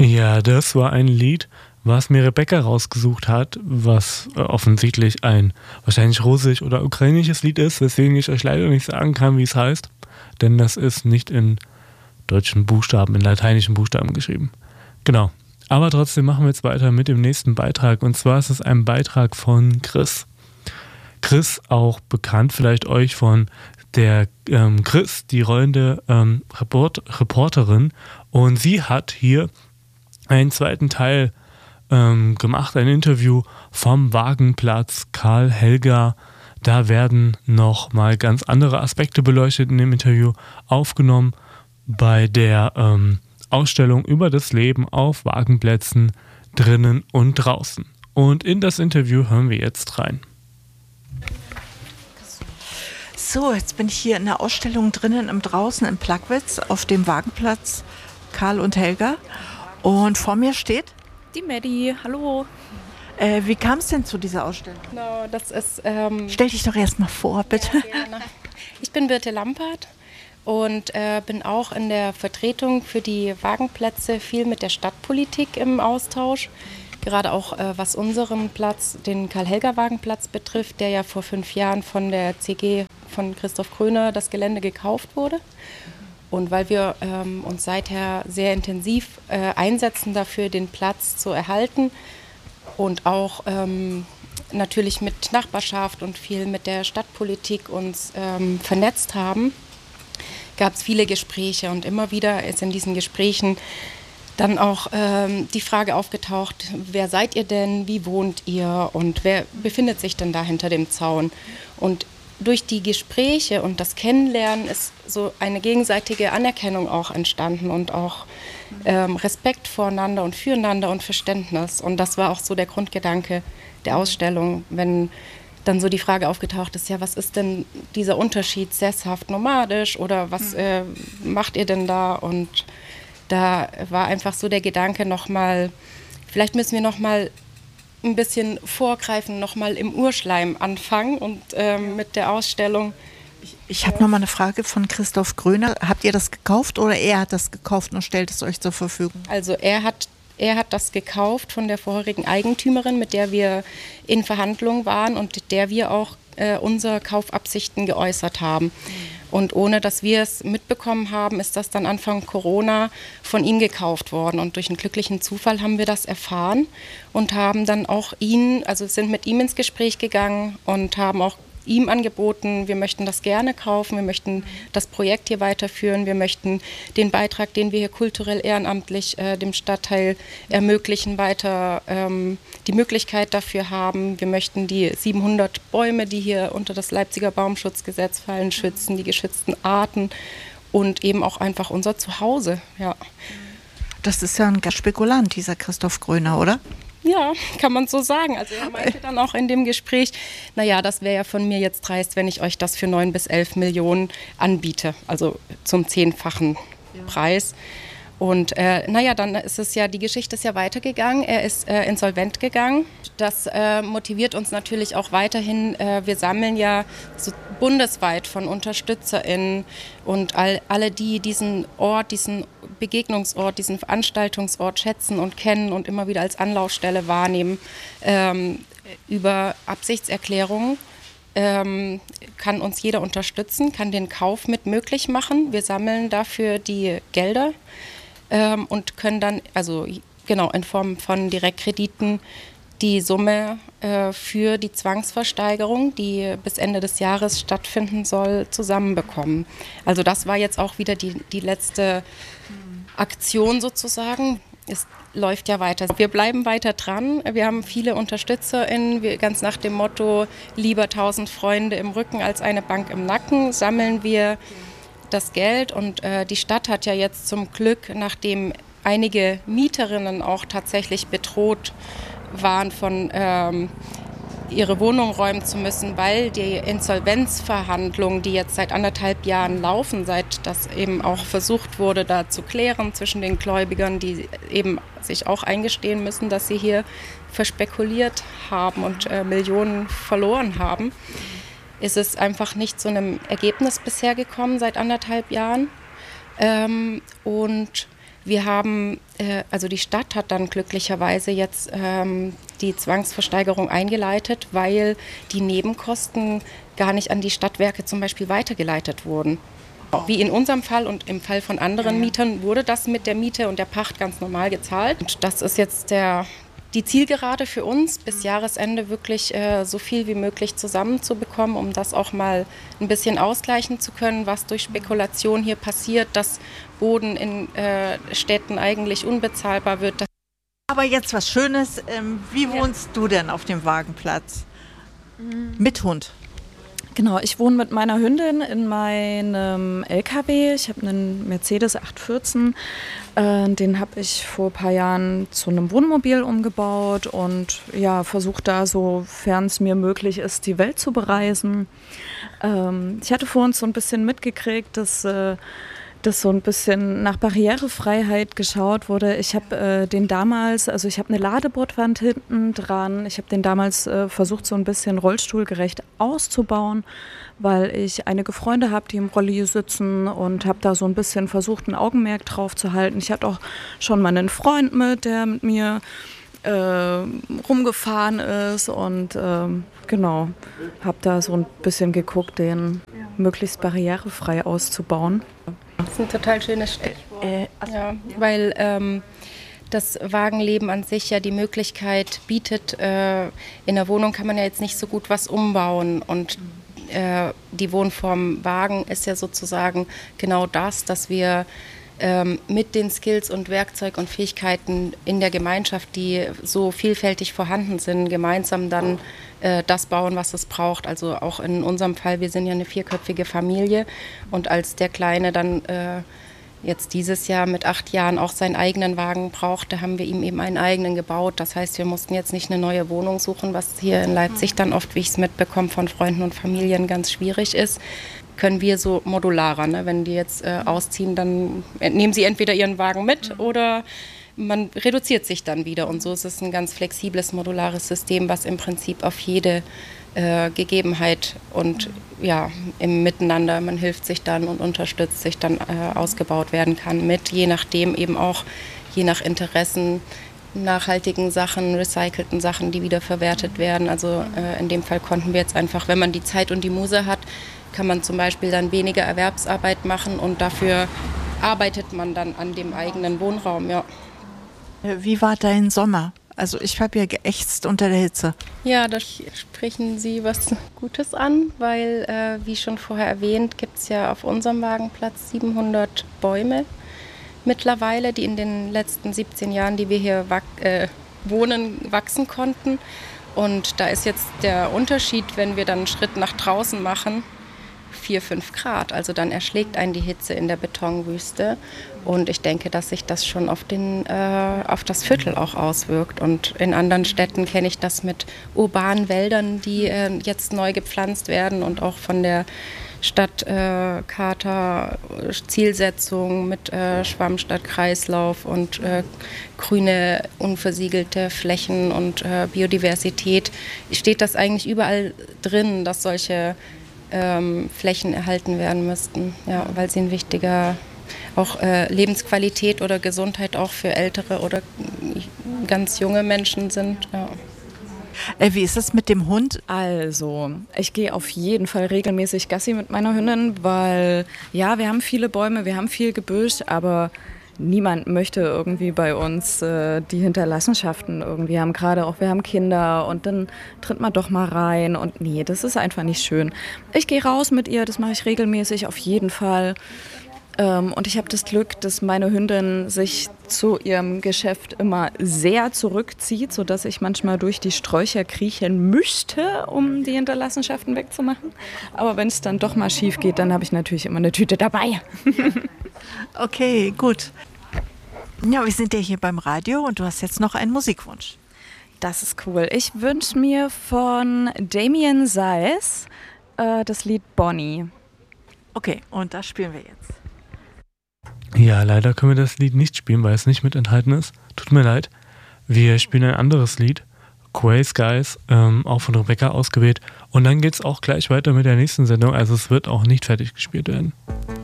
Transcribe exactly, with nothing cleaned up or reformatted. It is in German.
Ja, das war ein Lied, was mir Rebecca rausgesucht hat, was äh, offensichtlich ein wahrscheinlich russisch oder ukrainisches Lied ist, weswegen ich euch leider nicht sagen kann, wie es heißt, denn das ist nicht in deutschen Buchstaben, in lateinischen Buchstaben geschrieben. Genau. Aber trotzdem machen wir jetzt weiter mit dem nächsten Beitrag, und zwar ist es ein Beitrag von Chris. Chris, auch bekannt vielleicht euch von der ähm, Chris, die rollende ähm, Report- Reporterin, und sie hat hier einen zweiten Teil ähm, gemacht, ein Interview vom Wagenplatz Karl Helga. Da werden noch mal ganz andere Aspekte beleuchtet in dem Interview, aufgenommen bei der ähm, Ausstellung über das Leben auf Wagenplätzen drinnen und draußen. Und in das Interview hören wir jetzt rein. So, jetzt bin ich hier in der Ausstellung drinnen im Draußen in Plagwitz auf dem Wagenplatz Karl und Helga. Und vor mir steht die Maddie, hallo. Äh, wie kam es denn zu dieser Ausstellung? No, das ist, ähm, Stell dich doch erst mal vor, bitte. Ja, gerne. Ich bin Birte Lampert und äh, bin auch in der Vertretung für die Wagenplätze viel mit der Stadtpolitik im Austausch. Gerade auch äh, was unseren Platz, den Karl-Helga-Wagenplatz betrifft, der ja vor fünf Jahren von der C G von Christoph Kröner das Gelände gekauft wurde. Und weil wir ähm, uns seither sehr intensiv äh, einsetzen dafür, den Platz zu erhalten und auch ähm, natürlich mit Nachbarschaft und viel mit der Stadtpolitik uns ähm, vernetzt haben, gab es viele Gespräche, und immer wieder ist in diesen Gesprächen dann auch ähm, die Frage aufgetaucht, wer seid ihr denn, wie wohnt ihr und wer befindet sich denn da hinter dem Zaun? Und durch die Gespräche und das Kennenlernen ist so eine gegenseitige Anerkennung auch entstanden und auch ähm, Respekt voreinander und füreinander und Verständnis. Und das war auch so der Grundgedanke der Ausstellung, wenn dann so die Frage aufgetaucht ist, ja, was ist denn dieser Unterschied, sesshaft, nomadisch, oder was äh, macht ihr denn da? Und da war einfach so der Gedanke nochmal, vielleicht müssen wir nochmal ein bisschen vorgreifen, nochmal im Urschleim anfangen und ähm, mit der Ausstellung. Ich, ich habe nochmal eine Frage von Christoph Kröner. Habt ihr das gekauft oder er hat das gekauft und stellt es euch zur Verfügung? Also er hat, er hat das gekauft von der vorherigen Eigentümerin, mit der wir in Verhandlungen waren und der wir auch äh, unsere Kaufabsichten geäußert haben. Mhm. Und ohne, dass wir es mitbekommen haben, ist das dann Anfang Corona von ihm gekauft worden. Und durch einen glücklichen Zufall haben wir das erfahren und haben dann auch ihn, also sind mit ihm ins Gespräch gegangen und haben auch ihm angeboten, wir möchten das gerne kaufen, wir möchten das Projekt hier weiterführen, wir möchten den Beitrag, den wir hier kulturell ehrenamtlich äh, dem Stadtteil ermöglichen, weiter ähm, die Möglichkeit dafür haben. Wir möchten die siebenhundert Bäume, die hier unter das Leipziger Baumschutzgesetz fallen, schützen, die geschützten Arten und eben auch einfach unser Zuhause. Ja. Das ist ja ein Spekulant, dieser Christoph Kröner, oder? Ja, kann man so sagen. Also er meinte dann auch in dem Gespräch, naja, das wäre ja von mir jetzt dreist, wenn ich euch das für neun bis elf Millionen anbiete, also zum zehnfachen ja. Preis. Und äh, naja, dann ist es ja, die Geschichte ist ja weitergegangen, er ist äh, insolvent gegangen. Das äh, motiviert uns natürlich auch weiterhin. Äh, wir sammeln ja so bundesweit von UnterstützerInnen und all, alle, die diesen Ort, diesen Begegnungsort, diesen Veranstaltungsort schätzen und kennen und immer wieder als Anlaufstelle wahrnehmen, ähm, über Absichtserklärungen. Ähm, kann uns jeder unterstützen, kann den Kauf mit möglich machen. Wir sammeln dafür die Gelder ähm, und können dann, also genau in Form von Direktkrediten, die Summe äh, für die Zwangsversteigerung, die bis Ende des Jahres stattfinden soll, zusammenbekommen. Also das war jetzt auch wieder die, die letzte Aktion sozusagen. Es läuft ja weiter. Wir bleiben weiter dran. Wir haben viele UnterstützerInnen. Wir, ganz nach dem Motto, lieber tausend Freunde im Rücken als eine Bank im Nacken, sammeln wir das Geld. Und äh, die Stadt hat ja jetzt zum Glück, nachdem einige Mieterinnen auch tatsächlich bedroht waren, von ähm, ihre Wohnung räumen zu müssen, weil die Insolvenzverhandlungen, die jetzt seit anderthalb Jahren laufen, seit das eben auch versucht wurde, da zu klären zwischen den Gläubigern, die eben sich auch eingestehen müssen, dass sie hier verspekuliert haben und äh, Millionen verloren haben, ist es einfach nicht zu einem Ergebnis bisher gekommen seit anderthalb Jahren. Ähm, und Wir haben, äh, also die Stadt hat dann glücklicherweise jetzt ähm, die Zwangsversteigerung eingeleitet, weil die Nebenkosten gar nicht an die Stadtwerke zum Beispiel weitergeleitet wurden. Wie in unserem Fall und im Fall von anderen Mietern wurde das mit der Miete und der Pacht ganz normal gezahlt. Und das ist jetzt der, die Zielgerade für uns, bis Jahresende wirklich äh, so viel wie möglich zusammenzubekommen, um das auch mal ein bisschen ausgleichen zu können, was durch Spekulation hier passiert, dass Boden in äh, Städten eigentlich unbezahlbar wird. Aber jetzt was Schönes. Ähm, wie wohnst ja. du denn auf dem Wagenplatz? Mhm. Mit Hund? Genau, ich wohne mit meiner Hündin in meinem L K W. Ich habe einen Mercedes acht vierzehn. Äh, den habe ich vor ein paar Jahren zu einem Wohnmobil umgebaut und ja, versuche da, sofern es mir möglich ist, die Welt zu bereisen. Ähm, ich hatte vor uns so ein bisschen mitgekriegt, dass äh, dass so ein bisschen nach Barrierefreiheit geschaut wurde. Ich habe äh, den damals, also ich habe eine Ladebordwand hinten dran. Ich habe den damals äh, versucht, so ein bisschen rollstuhlgerecht auszubauen, weil ich einige Freunde habe, die im Rolli sitzen und habe da so ein bisschen versucht, ein Augenmerk drauf zu halten. Ich hatte auch schon mal einen Freund mit, der mit mir äh, rumgefahren ist und äh, genau, habe da so ein bisschen geguckt, den möglichst barrierefrei auszubauen. Das ist ein total schönes Stichwort, äh, äh, ja, weil ähm, das Wagenleben an sich ja die Möglichkeit bietet, äh, in der Wohnung kann man ja jetzt nicht so gut was umbauen und äh, die Wohnform Wagen ist ja sozusagen genau das, dass wir ähm, mit den Skills und Werkzeug und Fähigkeiten in der Gemeinschaft, die so vielfältig vorhanden sind, gemeinsam dann äh, das bauen, was es braucht. Also auch in unserem Fall, wir sind ja eine vierköpfige Familie und als der Kleine dann äh, jetzt dieses Jahr mit acht Jahren auch seinen eigenen Wagen brauchte, haben wir ihm eben einen eigenen gebaut. Das heißt, wir mussten jetzt nicht eine neue Wohnung suchen, was hier in Leipzig dann oft, wie ich es mitbekomme, von Freunden und Familien ganz schwierig ist. Können wir so modularer, ne? Wenn die jetzt äh, ausziehen, dann nehmen sie entweder ihren Wagen mit oder man reduziert sich dann wieder. Und so ist es ein ganz flexibles, modulares System, was im Prinzip auf jede äh, Gegebenheit und ja, im Miteinander, man hilft sich dann und unterstützt sich dann äh, ausgebaut werden kann mit, je nachdem eben auch, je nach Interessen, nachhaltigen Sachen, recycelten Sachen, die wiederverwertet werden. Also äh, in dem Fall konnten wir jetzt einfach, wenn man die Zeit und die Muße hat, kann man zum Beispiel dann weniger Erwerbsarbeit machen und dafür arbeitet man dann an dem eigenen Wohnraum, ja. Wie war dein Sommer? Also ich habe ja geächtzt unter der Hitze. Ja, da sprechen Sie was Gutes an, weil, äh, wie schon vorher erwähnt, gibt es ja auf unserem Wagenplatz siebenhundert Bäume mittlerweile, die in den letzten siebzehn Jahren, die wir hier wach- äh, wohnen, wachsen konnten. Und da ist jetzt der Unterschied, wenn wir dann einen Schritt nach draußen machen, vier, fünf Grad. Also dann erschlägt einen die Hitze in der Betonwüste. Und ich denke, dass sich das schon auf, den, äh, auf das Viertel auch auswirkt. Und in anderen Städten kenne ich das mit urbanen Wäldern, die äh, jetzt neu gepflanzt werden und auch von der Stadtcharta äh, Zielsetzung mit äh, Schwamm statt Kreislauf und äh, grüne, unversiegelte Flächen und äh, Biodiversität. Steht das eigentlich überall drin, dass solche ähm, Flächen erhalten werden müssten, ja, weil sie ein wichtiger auch äh, Lebensqualität oder Gesundheit auch für ältere oder ganz junge Menschen sind. Ja. Äh, wie ist das mit dem Hund? Also, ich gehe auf jeden Fall regelmäßig Gassi mit meiner Hündin, weil ja, wir haben viele Bäume, wir haben viel Gebüsch, aber niemand möchte irgendwie bei uns äh, die Hinterlassenschaften irgendwie haben. Gerade auch, wir haben Kinder und dann tritt man doch mal rein und nee, das ist einfach nicht schön. Ich gehe raus mit ihr, das mache ich regelmäßig auf jeden Fall. Ähm, und ich habe das Glück, dass meine Hündin sich zu ihrem Geschäft immer sehr zurückzieht, sodass ich manchmal durch die Sträucher kriechen müsste, um die Hinterlassenschaften wegzumachen. Aber wenn es dann doch mal schief geht, dann habe ich natürlich immer eine Tüte dabei. Okay, gut. Ja, wir sind ja hier beim Radio und du hast jetzt noch einen Musikwunsch. Das ist cool. Ich wünsche mir von Damien Seis äh, das Lied Bonnie. Okay, und das spielen wir jetzt. Ja, leider können wir das Lied nicht spielen, weil es nicht mit enthalten ist. Tut mir leid. Wir spielen ein anderes Lied, Grey Skies, ähm, auch von Rebecca ausgewählt. Und dann geht es auch gleich weiter mit der nächsten Sendung. Also es wird auch nicht fertig gespielt werden.